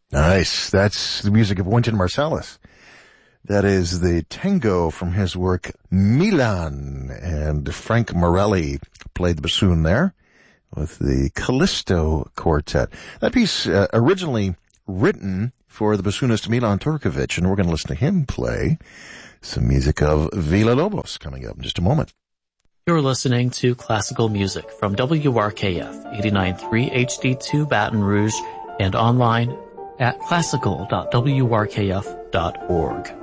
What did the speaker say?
Nice. That's the music of Wynton Marsalis. That is the tango from his work Milan, and Frank Morelli played the bassoon there with the Callisto Quartet. That piece originally written for the bassoonist Milan Turkovic, and we're going to listen to him play some music of Villa-Lobos coming up in just a moment. You're listening to classical music from WRKF 89.3 HD2 Baton Rouge and online at classical.wrkf.org.